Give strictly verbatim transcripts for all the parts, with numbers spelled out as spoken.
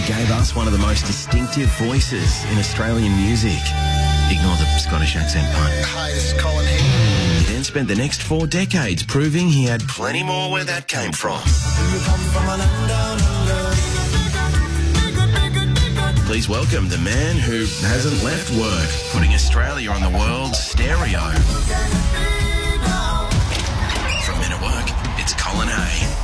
gave us one of the most distinctive voices in Australian music. Ignore the Scottish accent pun. Hi, this is Colin Hay. He then spent the next four decades proving he had plenty more where that came from. Please welcome the man who hasn't left work, putting Australia on the world stereo. From Men at Work, it's Colin Hay.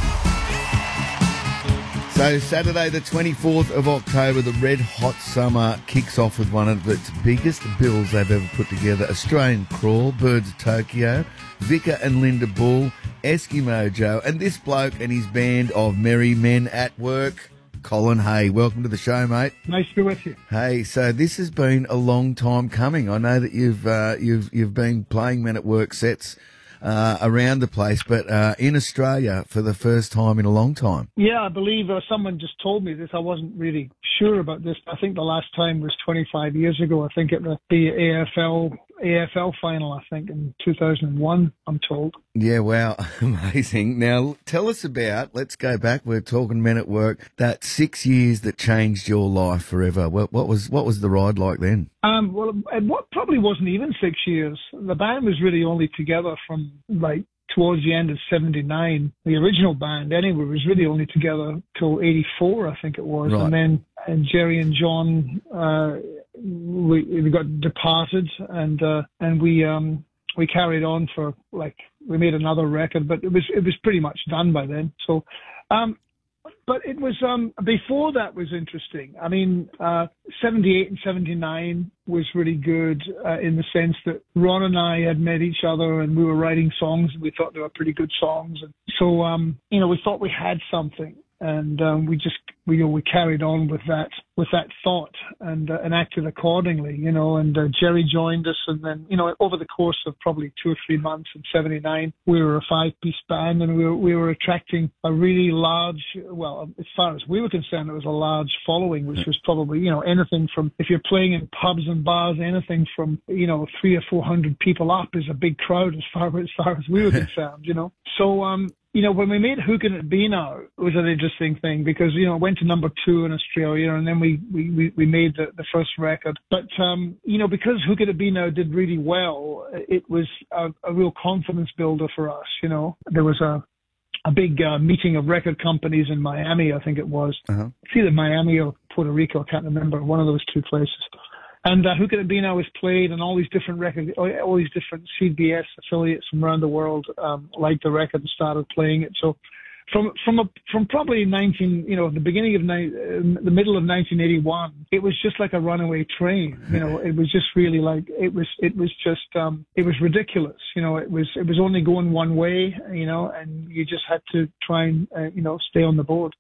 So Saturday the twenty-fourth of October, the Red Hot Summer kicks off with one of its biggest bills they've ever put together. Australian Crawl, Birds of Tokyo, Vicar and Linda Bull, Eskimo Joe, and this bloke and his band of merry men at work, Colin Hay. Welcome to the show, mate. Nice to be with you. Hey, so this has been a long time coming. I know that you've uh, you've you've been playing Men at Work sets Uh, around the place, but uh, in Australia for the first time in a long time. Yeah, I believe uh, someone just told me this. I wasn't really sure about this. I think the last time was twenty-five years ago. I think at the, the A F L A F L final, I think, in two thousand one, I'm told. Yeah, wow, amazing. Now, tell us about, let's go back, we're talking Men at Work, that six years that changed your life forever. What, what was what was the ride like then? Um, well, it what probably wasn't even six years. The band was really only together from, like, towards the end of seventy-nine. The original band, anyway, was really only together till eighty-four, I think it was. Right. And then and Jerry and John, uh, we, we got departed, and uh, and we um, we carried on for, like, we made another record, but it was it was pretty much done by then. So, um, but it was um, before that was interesting. I mean, uh, seventy-eight and seventy-nine was really good uh, in the sense that Ron and I had met each other and we were writing songs and we thought they were pretty good songs. And so, um, you know, we thought we had something, and um, we just we you know, we carried on with that with that thought and uh, and acted accordingly, you know. And uh, Jerry joined us, and then, you know, over the course of probably two or three months in seventy-nine, we were a five-piece band, and we were we were attracting a really large, well, as far as we were concerned, it was a large following, which was probably, you know, anything from, if you're playing in pubs and bars, anything from, you know, three or four hundred people up is a big crowd as far as far as we were concerned, you know. So um. You know, when we made Who Can It Be Now, it was an interesting thing because, you know, it went to number two in Australia, and then we, we, we made the, the first record. But, um, you know, because Who Can It Be Now did really well, it was a, a real confidence builder for us, you know. There was a a big uh, meeting of record companies in Miami, I think it was. Uh-huh. It's either Miami or Puerto Rico, I can't remember, one of those two places. And uh, Who Can It Be Now was played, and all these different record, all these different C B S affiliates from around the world um, liked the record and started playing it. So, from from a, from probably nineteen, you know, the beginning of ni- uh, the middle of nineteen eighty-one, it was just like a runaway train. You know, it was just really like it was it was just um, it was ridiculous. You know, it was it was only going one way. You know, and you just had to try and uh, you know stay on the board.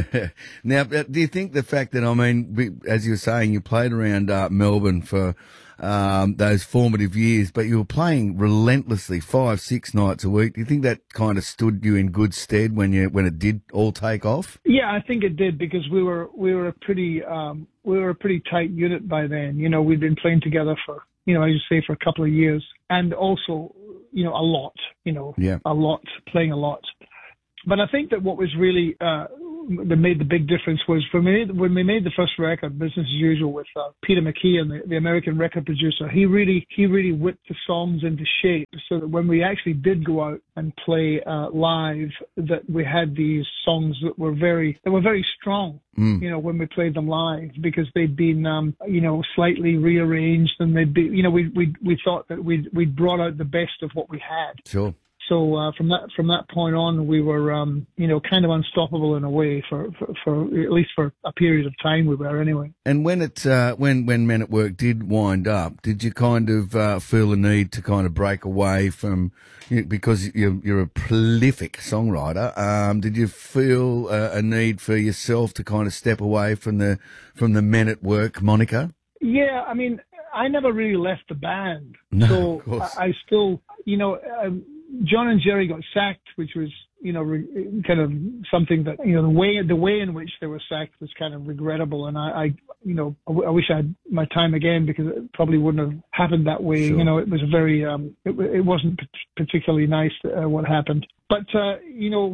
Now, do you think the fact that, I mean, as you were saying, you played around uh, Melbourne for um, those formative years, but you were playing relentlessly five, six nights a week. Do you think that kind of stood you in good stead when you when it did all take off? Yeah, I think it did, because we were we were a pretty um, we were a pretty tight unit by then. You know, we'd been playing together for, you know, as you say, for a couple of years, and also, you know, a lot. You know, yeah. a lot, playing a lot. But I think that what was really uh, that made the big difference was when we made, when we made the first record, Business as Usual, with uh, Peter McKeon, the, the American record producer. He really he really whipped the songs into shape so that when we actually did go out and play uh, live, that we had these songs that were very that were very strong. Mm. You know, when we played them live, because they'd been um, you know slightly rearranged, and they'd be you know we we we thought that we we brought out the best of what we had. Sure. So uh, from that from that point on, we were, um, you know, kind of unstoppable in a way for, for, for at least for a period of time. We were anyway. And when it uh, when when Men at Work did wind up, did you kind of uh, feel a need to kind of break away from, you know, because you're you're a prolific songwriter? Um, did you feel uh, a need for yourself to kind of step away from the from the Men at Work moniker? Yeah, I mean, I never really left the band, no, so of course. I, I still, you know. Um, John and Jerry got sacked, which was, you know, re- kind of something that, you know, the way the way in which they were sacked was kind of regrettable. And I, I you know, I, w- I wish I had my time again, because it probably wouldn't have happened that way. Sure. You know, it was very, um, it, it wasn't particularly nice uh, what happened. But, uh, you know,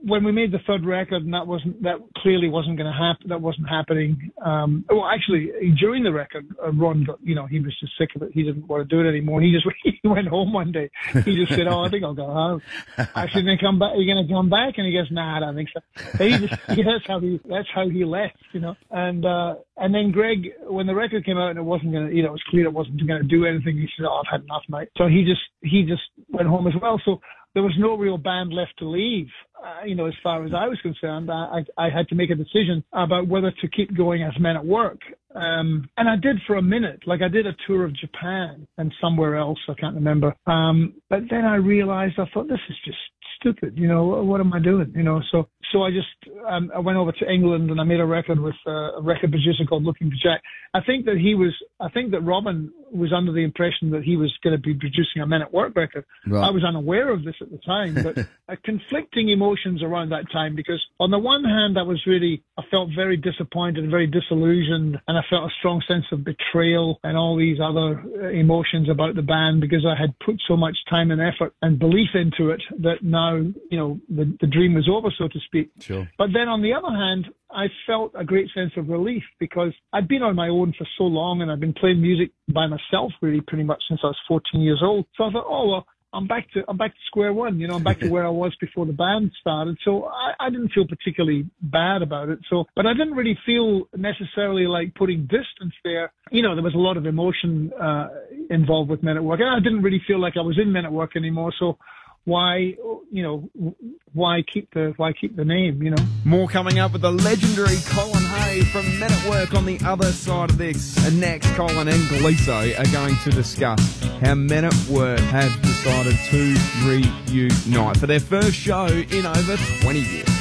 when we made the third record, and that wasn't that clearly wasn't going to happen. That wasn't happening. Um, well, actually, during the record, uh, Ron got, you know, he was just sick of it. He didn't want to do it anymore. He just he went home one day. He just said, "Oh, I think I'll go home." Actually, then come back. Are you going to come back? And he goes, "Nah, I don't think so." And he just, yeah, that's how he that's how he left, you know. And uh, and then Greg, when the record came out and it wasn't going to, you know, it was clear it wasn't going to do anything. He said, "Oh, I've had enough, mate." So he just he just went home as well. So there was no real band left to leave. Uh, you know, as far as I was concerned, I, I, I had to make a decision about whether to keep going as Men at Work. Um, and I did for a minute. Like, I did a tour of Japan and somewhere else, I can't remember. Um, but then I realized, I thought, this is just stupid. You know, what am I doing? You know, so so I just um, I went over to England and I made a record with uh, a record producer called Looking for Jack. I think that he was, I think that Robin was under the impression that he was going to be producing a Men at Work record. Right. I was unaware of this at the time, but uh, conflicting emotions around that time, because on the one hand, I was really, I felt very disappointed and very disillusioned, and I felt a strong sense of betrayal and all these other uh, emotions about the band, because I had put so much time and effort and belief into it that now, you know, the, the dream was over, so to speak. Sure. But then on the other hand, I felt a great sense of relief, because I'd been on my own for so long and I'd been playing music by myself really pretty much since I was fourteen years old. So I thought, oh, well, I'm back to I'm back to square one, you know, I'm back to where I was before the band started. So I, I didn't feel particularly bad about it. So, but I didn't really feel necessarily like putting distance there. You know, there was a lot of emotion uh, involved with Men at Work, and I didn't really feel like I was in Men at Work anymore. So why, you know, why keep the why keep the name, you know? More coming up with the legendary Colin Hay from Men at Work on the other side of this. And next, Colin and Gleeso are going to discuss how Men at Work have decided to reunite for their first show in over twenty years.